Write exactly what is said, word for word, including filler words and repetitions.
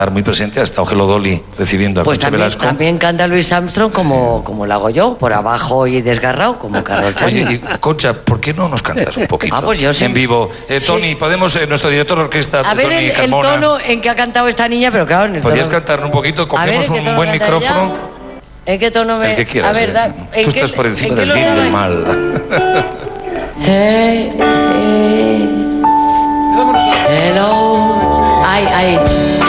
muy presente, ha estado Hello Dolly recibiendo a Pues Concha también, Velasco. también canta Louis Armstrong como, Sí. como lo hago yo, por abajo y desgarrado, como Carol Channing. Oye, y, Concha, ¿por qué no nos cantas un poquito? Ah, pues yo sí. En vivo. Eh, Sí. Tony, podemos, eh, nuestro director de orquesta, A ver Tony el, el Carmona. tono en que ha cantado esta niña, pero claro, en el ¿Podrías tono... cantar un poquito? A ver, Cogemos ¿en qué un tono buen canta micrófono. ella? ¿En qué tono me...? El que quieras. A ver, da- eh. ¿en Tú qué- estás por encima en qué del lo bien y del doy? mal. Hey, hey, hello. Ay, ay.